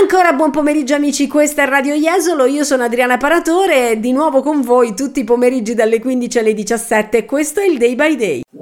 Ancora buon pomeriggio amici, questa è Radio Jesolo, io sono Adriana Paratore e di nuovo con voi tutti i pomeriggi dalle 15 alle 17 e questo è il Day by Day.